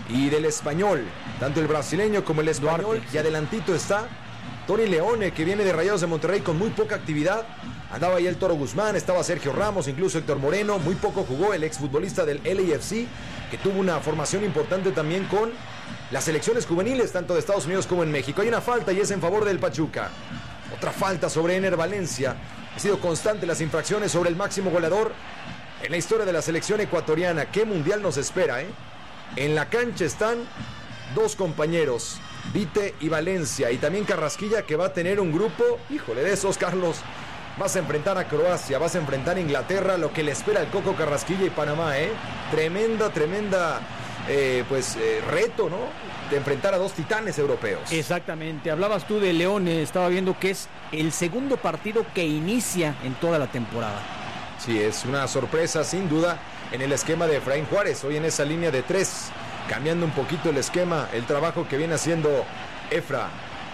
y del Español, tanto el brasileño como el español. Duarte, y sí. adelantito está Tony Leone, que viene de Rayados de Monterrey con muy poca actividad. Andaba ahí el Toro Guzmán, estaba Sergio Ramos, incluso Héctor Moreno. Muy poco jugó el exfutbolista del LAFC, que tuvo una formación importante también con las selecciones juveniles, tanto de Estados Unidos como en México. Hay una falta y es en favor del Pachuca. Otra falta sobre Ener Valencia. Ha sido constante las infracciones sobre el máximo goleador en la historia de la selección ecuatoriana. ¿Qué mundial nos espera, eh? En la cancha están dos compañeros, Vite y Valencia, y también Carrasquilla, que va a tener un grupo, híjole, de esos, Carlos. Vas a enfrentar a Croacia, vas a enfrentar a Inglaterra, lo que le espera al Coco Carrasquilla y Panamá, tremenda reto, ¿no? De enfrentar a dos titanes europeos. Exactamente, hablabas tú de Leone, estaba viendo que es el segundo partido que inicia en toda la temporada. Sí, es una sorpresa sin duda en el esquema de Efraín Juárez, hoy en esa línea de 3, cambiando un poquito el esquema, el trabajo que viene haciendo Efra.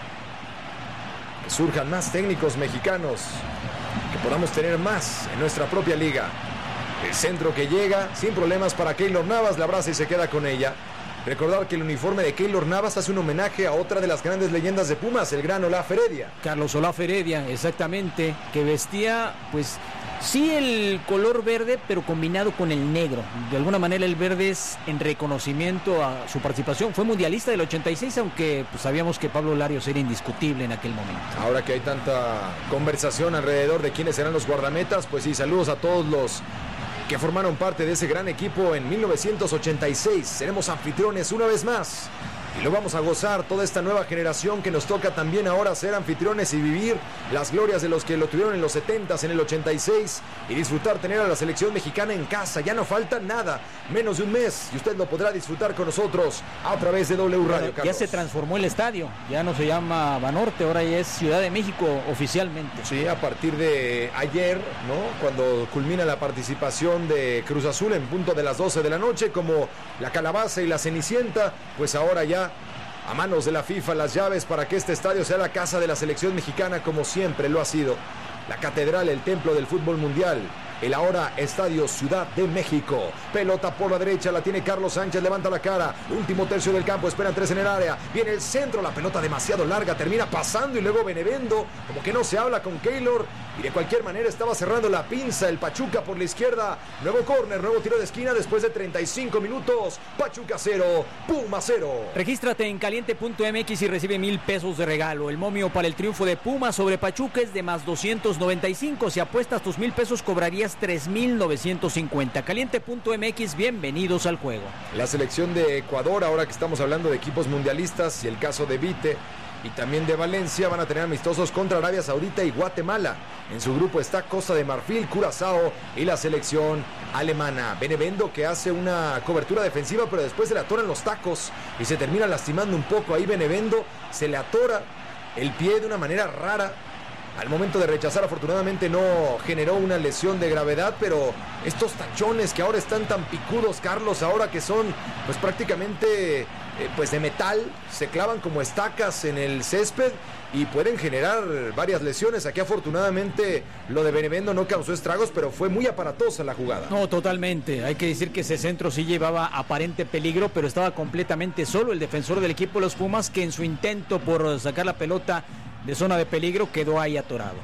Que surjan más técnicos mexicanos, que podamos tener más en nuestra propia liga. El centro que llega sin problemas para Keylor Navas, la abraza y se queda con ella. Recordar que el uniforme de Keylor Navas hace un homenaje a otra de las grandes leyendas de Pumas, el gran Olaf Heredia. Carlos Olaf Heredia, exactamente, que vestía, pues, sí el color verde, pero combinado con el negro. De alguna manera el verde es en reconocimiento a su participación. Fue mundialista del 86, aunque pues, sabíamos que Pablo Larios era indiscutible en aquel momento. Ahora que hay tanta conversación alrededor de quiénes serán los guardametas, pues sí, saludos a todos los que formaron parte de ese gran equipo en 1986. Seremos anfitriones una vez más y lo vamos a gozar, toda esta nueva generación que nos toca también ahora ser anfitriones y vivir las glorias de los que lo tuvieron en los 70s, en el 86, y disfrutar tener a la selección mexicana en casa. Ya no falta nada, menos de un mes, y usted lo podrá disfrutar con nosotros a través de W Radio. Ya se transformó el estadio, ya no se llama Banorte, ahora ya es Ciudad de México oficialmente. Sí, a partir de ayer, ¿no? Cuando culmina la participación de Cruz Azul en punto de las 12 de la noche, como la Calabaza y la Cenicienta, pues ahora ya a manos de la FIFA las llaves para que este estadio sea la casa de la selección mexicana, como siempre lo ha sido. La catedral, el templo del fútbol mundial, el ahora Estadio Ciudad de México. Pelota por la derecha, la tiene Carlos Sánchez, levanta la cara, último tercio del campo, esperan 3 en el área, viene el centro, la pelota demasiado larga, termina pasando y luego Benevendo, como que no se habla con Keylor, y de cualquier manera estaba cerrando la pinza el Pachuca por la izquierda. Nuevo córner, nuevo tiro de esquina después de 35 minutos. Pachuca 0, Puma 0. Regístrate en caliente.mx y recibe 1,000 pesos de regalo. El momio para el triunfo de Puma sobre Pachuca es de más 295. Si apuestas tus 1,000 pesos cobrarías 3,950. Caliente.mx, bienvenidos al juego. La selección de Ecuador, ahora que estamos hablando de equipos mundialistas, y el caso de Vite y también de Valencia, van a tener amistosos contra Arabia Saudita y Guatemala. En su grupo está Costa de Marfil, Curazao y la selección alemana. Benevendo, que hace una cobertura defensiva, pero después se le atoran los tacos y se termina lastimando un poco. Ahí Benevendo se le atora el pie de una manera rara. Al momento de rechazar, afortunadamente no generó una lesión de gravedad, pero estos tachones que ahora están tan picudos, Carlos, ahora que son pues prácticamente pues de metal, se clavan como estacas en el césped y pueden generar varias lesiones. Aquí afortunadamente lo de Benevendo no causó estragos, pero fue muy aparatosa la jugada. No, totalmente. Hay que decir que ese centro sí llevaba aparente peligro, pero estaba completamente solo el defensor del equipo de los Pumas, que en su intento por sacar la pelota de zona de peligro quedó ahí atorado.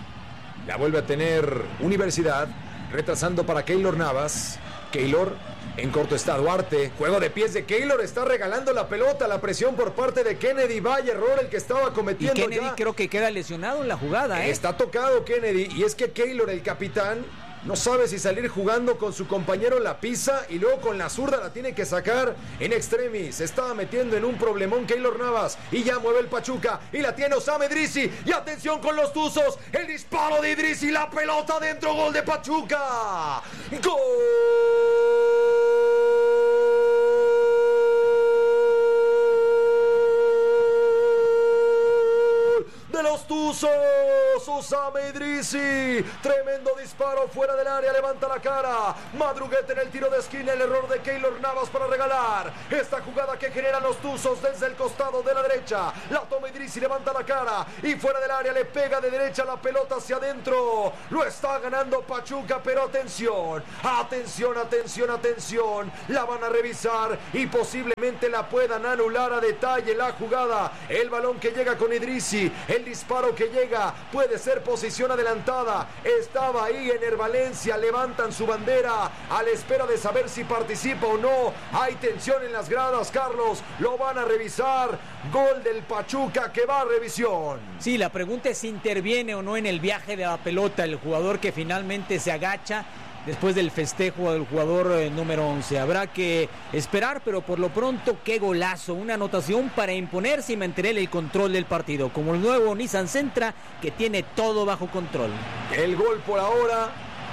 La vuelve a tener Universidad, retrasando para Keylor Navas. Keylor en corto está Duarte, juego de pies de Keylor, está regalando la pelota, la presión por parte de Kennedy, vaya error el que estaba cometiendo. Y Kennedy ya creo que queda lesionado en la jugada, Está tocado Kennedy, y es que Keylor, el capitán, no sabe si salir jugando con su compañero, la pisa y luego con la zurda la tiene que sacar en extremis. Se estaba metiendo en un problemón Keylor Navas y ya mueve el Pachuca y la tiene Osama Idrisi. Y atención con los tuzos, el disparo de Idrisi, la pelota dentro, gol de Pachuca. ¡Gol de los tuzos! Carlos Usame Idrissi. Tremendo disparo fuera del área, levanta la cara. Madruguete en el tiro de esquina, el error de Keylor Navas para regalar. Esta jugada que generan los Tuzos desde el costado de la derecha. La toma Idrissi, levanta la cara y fuera del área le pega de derecha la pelota hacia adentro. Lo está ganando Pachuca, pero atención, atención, atención, atención. La van a revisar y posiblemente la puedan anular a detalle la jugada. El balón que llega con Idrissi, el disparo que llega, puede ser posición adelantada. Estaba ahí Ener Valencia, levantan su bandera a la espera de saber si participa o no. Hay tensión en las gradas, Carlos, lo van a revisar. Gol del Pachuca que va a revisión. Sí, la pregunta es si interviene o no en el viaje de la pelota el jugador que finalmente se agacha después del festejo del jugador número 11. Habrá que esperar, pero por lo pronto, qué golazo. Una anotación para imponerse y mantener el control del partido, como el nuevo Nissan Sentra, que tiene todo bajo control. El gol por ahora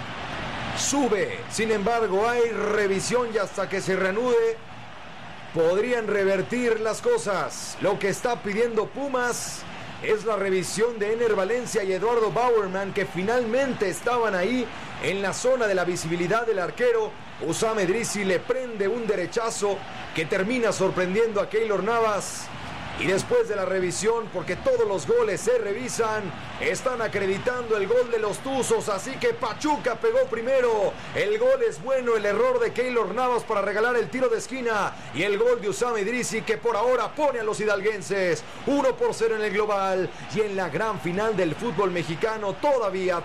sube. Sin embargo, hay revisión y hasta que se reanude podrían revertir las cosas. Lo que está pidiendo Pumas es la revisión de Ener Valencia y Eduardo Bauerman, que finalmente estaban ahí en la zona de la visibilidad del arquero. Usame Idrissi le prende un derechazo que termina sorprendiendo a Keylor Navas. Y después de la revisión, porque todos los goles se revisan, están acreditando el gol de los Tuzos, así que Pachuca pegó primero. El gol es bueno, el error de Keylor Navas para regalar el tiro de esquina y el gol de Usame Idrissi, que por ahora pone a los hidalguenses 1-0 en el global. Y en la gran final del fútbol mexicano todavía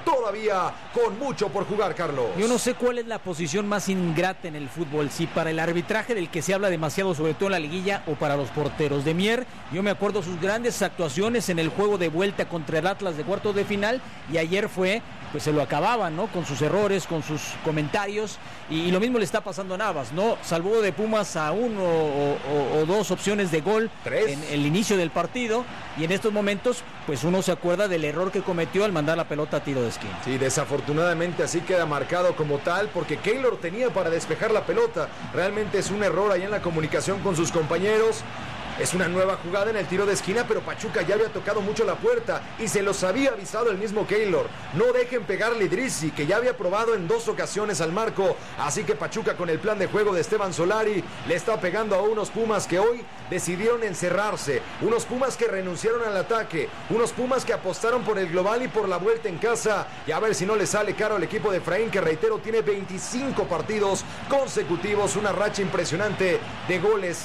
con mucho por jugar, Carlos. Yo no sé cuál es la posición más ingrata en el fútbol, si para el arbitraje del que se habla demasiado, sobre todo en la liguilla, o para los porteros. De Mier, yo me acuerdo sus grandes actuaciones en el juego de vuelta contra el Atlas de cuartos de final, y ayer pues se lo acababan, ¿no? Con sus errores, con sus comentarios, y lo mismo le está pasando a Navas, ¿no? Salvó de Pumas a uno o dos opciones de gol en el inicio del partido, y en estos momentos pues uno se acuerda del error que cometió al mandar la pelota a tiro de esquina. Sí, desafortunadamente así queda marcado como tal, porque Keylor tenía para despejar la pelota. Realmente es un error ahí en la comunicación con sus compañeros. Es una nueva jugada en el tiro de esquina, pero Pachuca ya había tocado mucho la puerta y se los había avisado el mismo Keylor. No dejen pegarle a Idrissi, que ya había probado en 2 ocasiones al marco. Así que Pachuca, con el plan de juego de Esteban Solari, le está pegando a unos Pumas que hoy decidieron encerrarse. Unos Pumas que renunciaron al ataque. Unos Pumas que apostaron por el global y por la vuelta en casa. Y a ver si no le sale caro al equipo de Efraín, que reitero, tiene 25 partidos consecutivos. Una racha impresionante de goles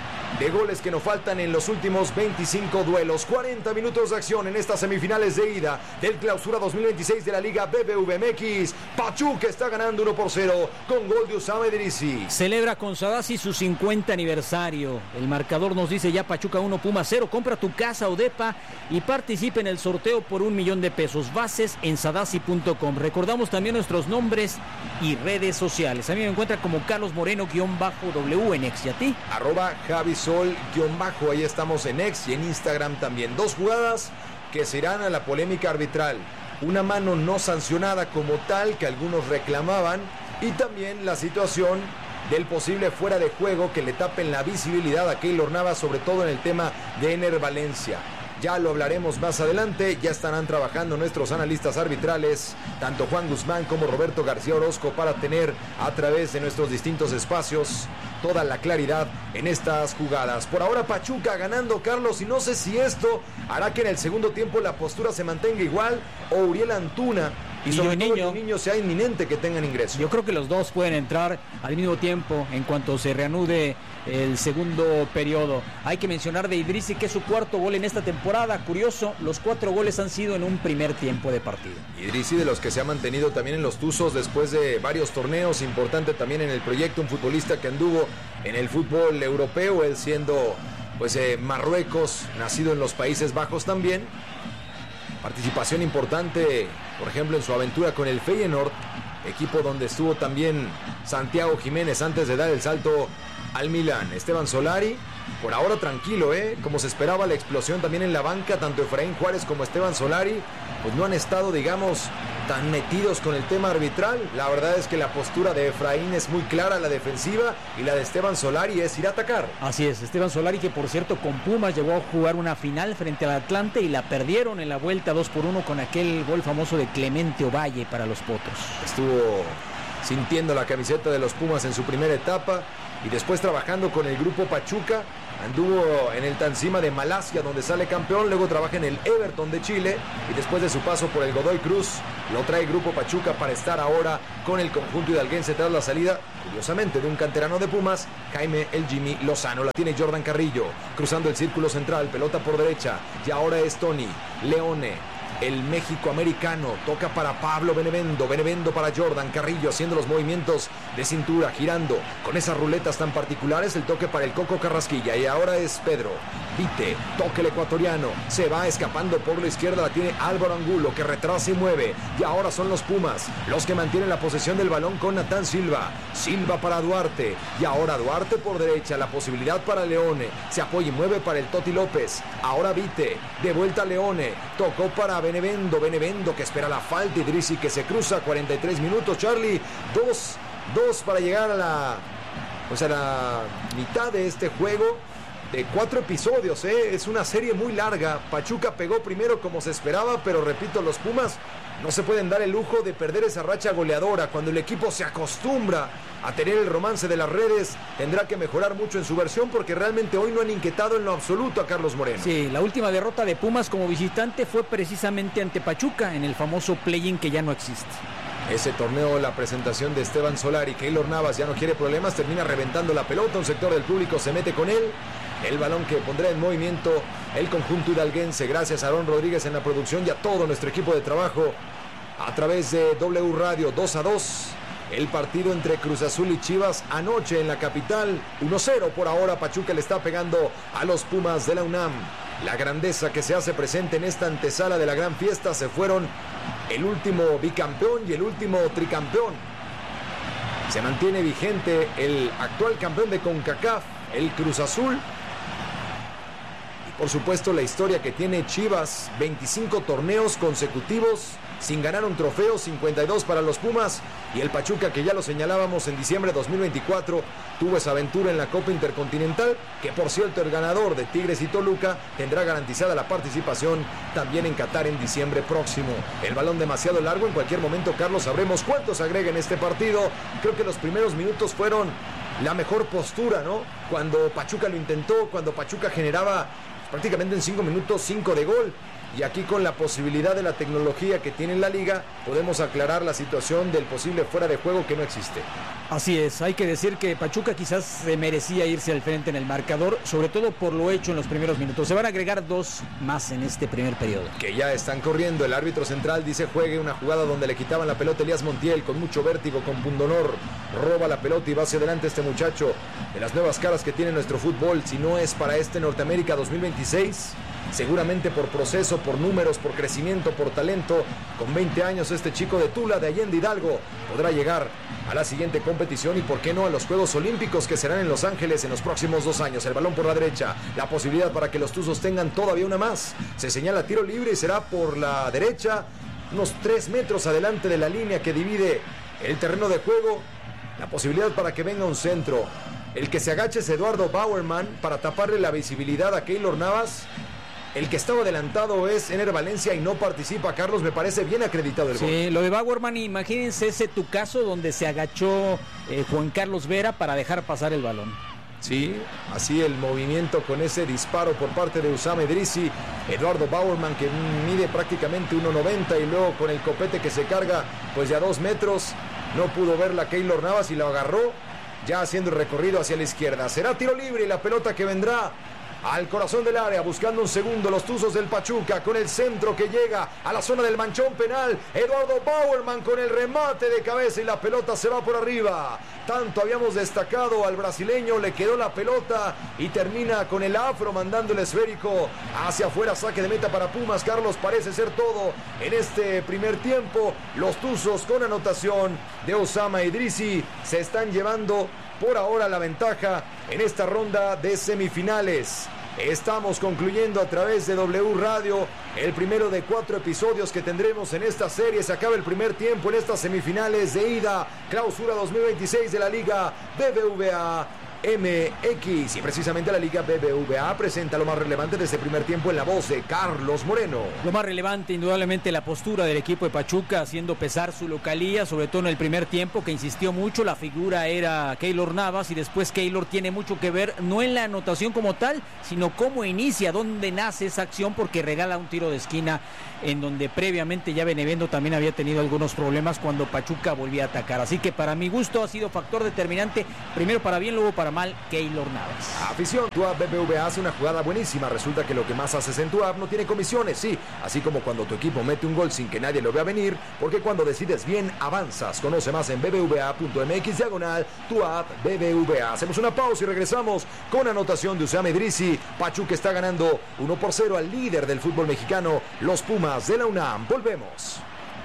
que nos faltan en los últimos 25 duelos. 40 minutos de acción en estas semifinales de ida del Clausura 2026 de la Liga BBVA MX. Pachuca está ganando 1-0 con gol de Usame Idrissi. Celebra con Sadasi su 50 aniversario. El marcador nos dice ya Pachuca 1, Pumas 0. Compra tu casa o depa y participa en el sorteo por $1,000,000. Bases en sadasi.com. Recordamos también nuestros nombres y redes sociales. A mí me encuentra como Carlos Moreno_W en X. ¿Y a ti? @Javisol_, ahí estamos en X y en Instagram también. 2 jugadas que se irán a la polémica arbitral. Una mano no sancionada como tal que algunos reclamaban, y también la situación del posible fuera de juego que le tapen la visibilidad a Keylor Navas, sobre todo en el tema de Ener Valencia. Ya lo hablaremos más adelante. Ya estarán trabajando nuestros analistas arbitrales, tanto Juan Guzmán como Roberto García Orozco, para tener a través de nuestros distintos espacios toda la claridad en estas jugadas. Por ahora Pachuca ganando, Carlos, y no sé si esto hará que en el segundo tiempo la postura se mantenga igual, o Uriel Antuna y sobre todo el niño sea inminente que tengan ingreso. Yo creo que los dos pueden entrar al mismo tiempo en cuanto se reanude el segundo periodo. Hay que mencionar de Idrissi, que es su 4º gol en esta temporada. Curioso, los 4 goles han sido en un primer tiempo de partido. Idrissi, de los que se ha mantenido también en los Tuzos después de varios torneos, importante también en el proyecto, un futbolista que anduvo en el fútbol europeo, él siendo pues Marruecos, nacido en los Países Bajos también. Participación importante, por ejemplo, en su aventura con el Feyenoord, equipo donde estuvo también Santiago Jiménez antes de dar el salto al Milán. Esteban Solari, por ahora tranquilo, como se esperaba la explosión también en la banca, tanto Efraín Juárez como Esteban Solari, pues no han estado, digamos, tan metidos con el tema arbitral. La verdad es que la postura de Efraín es muy clara, la defensiva, y la de Esteban Solari es ir a atacar. Así es, Esteban Solari, que por cierto con Pumas llegó a jugar una final frente al Atlante y la perdieron en la vuelta 2-1 con aquel gol famoso de Clemente Ovalle para los Potros. Estuvo sintiendo la camiseta de los Pumas en su primera etapa y después trabajando con el grupo Pachuca. Anduvo en el Tancima de Malasia, donde sale campeón, luego trabaja en el Everton de Chile y después de su paso por el Godoy Cruz lo trae el Grupo Pachuca para estar ahora con el conjunto hidalguense tras la salida, curiosamente, de un canterano de Pumas, Jaime el Jimmy Lozano. La tiene Jordan Carrillo, cruzando el círculo central, pelota por derecha, y ahora es Tony Leone, el México americano, toca para Pablo Benevendo, Benevendo para Jordan Carrillo, haciendo los movimientos de cintura, girando con esas ruletas tan particulares, el toque para el Coco Carrasquilla, y ahora es Pedro Vite, toque el ecuatoriano, se va escapando por la izquierda, la tiene Álvaro Angulo, que retrasa y mueve, y ahora son los Pumas los que mantienen la posesión del balón con Natán Silva, Silva para Duarte, y ahora Duarte por derecha, la posibilidad para Leone, se apoya y mueve para el Toti López, ahora Vite, de vuelta a Leone, tocó para Benevendo, Benevendo que espera la falta, Idrissi que se cruza, 43 minutos, Charlie, 2 para llegar a la mitad de este juego de 4 episodios, es una serie muy larga. Pachuca pegó primero como se esperaba, pero repito, los Pumas no se pueden dar el lujo de perder esa racha goleadora. Cuando el equipo se acostumbra a tener el romance de las redes, tendrá que mejorar mucho en su versión, porque realmente hoy no han inquietado en lo absoluto a Carlos Moreno. Sí, la última derrota de Pumas como visitante fue precisamente ante Pachuca, en el famoso play-in que ya no existe. Ese torneo, la presentación de Esteban Solari, Keylor Navas ya no quiere problemas, termina reventando la pelota, un sector del público se mete con él. El balón que pondrá en movimiento el conjunto hidalguense, gracias a Aarón Rodríguez en la producción y a todo nuestro equipo de trabajo a través de W Radio. 2-2 el partido entre Cruz Azul y Chivas anoche en la capital. 1-0 por ahora, Pachuca le está pegando a los Pumas de la UNAM. La grandeza que se hace presente en esta antesala de la gran fiesta. Se fueron el último bicampeón y el último tricampeón. Se mantiene vigente el actual campeón de CONCACAF, el Cruz Azul. Por supuesto, la historia que tiene Chivas, 25 torneos consecutivos sin ganar un trofeo, 52 para los Pumas, y el Pachuca, que ya lo señalábamos, en diciembre de 2024 tuvo esa aventura en la Copa Intercontinental, que por cierto el ganador de Tigres y Toluca tendrá garantizada la participación también en Qatar en diciembre próximo. El balón demasiado largo, en cualquier momento, Carlos, sabremos cuántos agrega en este partido. Creo que los primeros minutos fueron la mejor postura, ¿no? Cuando Pachuca lo intentó, cuando Pachuca generaba prácticamente en 5 minutos 5 de gol. Y aquí, con la posibilidad de la tecnología que tiene la liga, podemos aclarar la situación del posible fuera de juego que no existe. Así es, hay que decir que Pachuca quizás se merecía irse al frente en el marcador, sobre todo por lo hecho en los primeros minutos. Se van a agregar 2 más en este primer periodo. Que ya están corriendo. El árbitro central dice juegue, una jugada donde le quitaban la pelota Elías Montiel con mucho vértigo, con pundonor. Roba la pelota y va hacia adelante este muchacho. De las nuevas caras que tiene nuestro fútbol, si no es para este Norteamérica 2026... seguramente por proceso, por números, por crecimiento, por talento. Con 20 años este chico de Tula, de Allende Hidalgo, podrá llegar a la siguiente competición y por qué no a los Juegos Olímpicos que serán en Los Ángeles en los próximos 2 años. El balón por la derecha, la posibilidad para que los Tuzos tengan todavía una más. Se señala tiro libre y será por la derecha, unos 3 metros adelante de la línea que divide el terreno de juego. La posibilidad para que venga un centro. El que se agache es Eduardo Bauerman para taparle la visibilidad a Keylor Navas. El que estaba adelantado es Ener Valencia y no participa. Carlos, me parece bien acreditado el gol. Sí, lo de Bauerman, imagínense ese tu caso donde se agachó Juan Carlos Vera para dejar pasar el balón. Sí, así el movimiento con ese disparo por parte de Usama Idrissi. Eduardo Bauerman, que mide prácticamente 1.90 y luego con el copete que se carga pues ya 2 metros. No pudo verla Keylor Navas y lo agarró ya haciendo el recorrido hacia la izquierda. Será tiro libre y la pelota que vendrá al corazón del área, buscando un segundo los Tuzos del Pachuca, con el centro que llega a la zona del manchón penal. Eduardo Bauerman con el remate de cabeza y la pelota se va por arriba. Tanto habíamos destacado al brasileño, le quedó la pelota y termina con el afro mandando el esférico hacia afuera. Saque de meta para Pumas. Carlos, parece ser todo en este primer tiempo. Los Tuzos, con anotación de Usama Idrissi, se están llevando por ahora la ventaja en esta ronda de semifinales. Estamos concluyendo a través de W Radio el primero de 4 episodios que tendremos en esta serie. Se acaba el primer tiempo en estas semifinales de ida, clausura 2026 de la Liga BBVA MX, y precisamente la Liga BBVA presenta lo más relevante de este primer tiempo en la voz de Carlos Moreno. Lo más relevante, indudablemente, la postura del equipo de Pachuca, haciendo pesar su localía, sobre todo en el primer tiempo, que insistió mucho. La figura era Keylor Navas, y después Keylor tiene mucho que ver, no en la anotación como tal, sino cómo inicia, dónde nace esa acción, porque regala un tiro de esquina en donde previamente ya Benevendo también había tenido algunos problemas cuando Pachuca volvía a atacar. Así que para mi gusto ha sido factor determinante, primero para bien, luego para mal, Keylor Navas. Afición, tu app BBVA hace una jugada buenísima. Resulta que lo que más haces en tu app no tiene comisiones, sí. Así como cuando tu equipo mete un gol sin que nadie lo vea venir, porque cuando decides bien, avanzas. Conoce más en bbva.mx/, tu app BBVA. Hacemos una pausa y regresamos con anotación de Usame Idrissi. Pachuca está ganando 1-0 al líder del fútbol mexicano, los Pumas de la UNAM. Volvemos.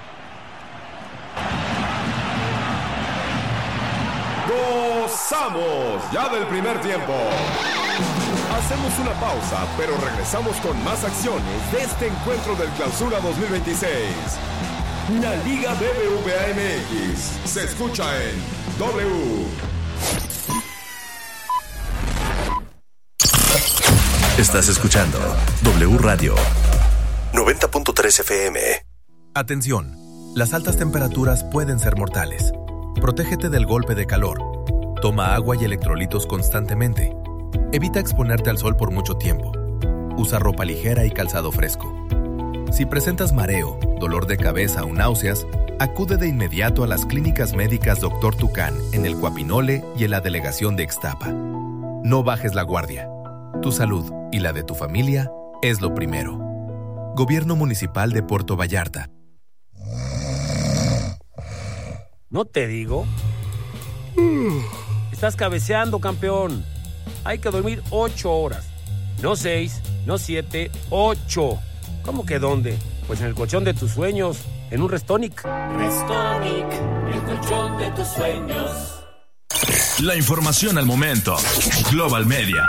Gozamos ya del primer tiempo. Hacemos una pausa, pero regresamos con más acciones de este encuentro del Clausura 2026. La Liga BBVA MX se escucha en W. Estás escuchando W Radio 90.3 FM. Atención, las altas temperaturas pueden ser mortales. Protégete del golpe de calor. Toma agua y electrolitos constantemente. Evita exponerte al sol por mucho tiempo. Usa ropa ligera y calzado fresco. Si presentas mareo, dolor de cabeza o náuseas, acude de inmediato a las clínicas médicas Dr. Tucán en el Cuapinole y en la delegación de Ixtapa. No bajes la guardia. Tu salud y la de tu familia es lo primero. Gobierno Municipal de Puerto Vallarta. ¿No te digo? Estás cabeceando, campeón. Hay que dormir 8 horas. No 6, no 7, 8. ¿Cómo que dónde? Pues en el colchón de tus sueños, en un Restonic. Restonic, el colchón de tus sueños. La información al momento. Global Media.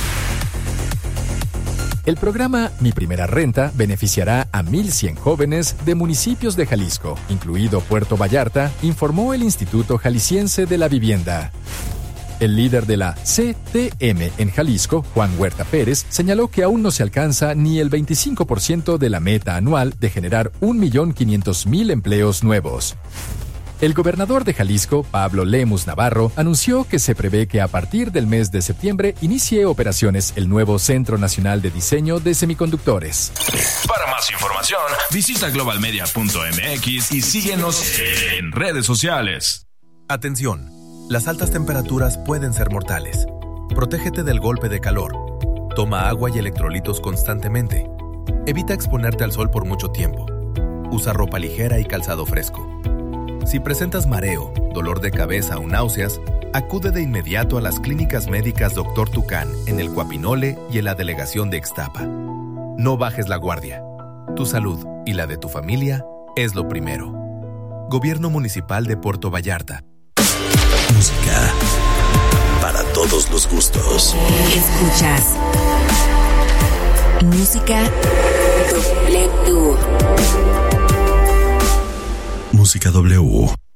El programa Mi Primera Renta beneficiará a 1,100 jóvenes de municipios de Jalisco, incluido Puerto Vallarta, informó el Instituto Jalisciense de la Vivienda. El líder de la CTM en Jalisco, Juan Huerta Pérez, señaló que aún no se alcanza ni el 25% de la meta anual de generar 1,500,000 empleos nuevos. El gobernador de Jalisco, Pablo Lemus Navarro, anunció que se prevé que a partir del mes de septiembre inicie operaciones el nuevo Centro Nacional de Diseño de Semiconductores. Para más información, visita globalmedia.mx y síguenos en redes sociales. Atención, las altas temperaturas pueden ser mortales. Protégete del golpe de calor. Toma agua y electrolitos constantemente. Evita exponerte al sol por mucho tiempo. Usa ropa ligera y calzado fresco. Si presentas mareo, dolor de cabeza o náuseas, acude de inmediato a las clínicas médicas Dr. Tucán en el Cuapinole y en la delegación de Ixtapa. No bajes la guardia. Tu salud y la de tu familia es lo primero. Gobierno Municipal de Puerto Vallarta. Música para todos los gustos. Escuchas Música W. Música W.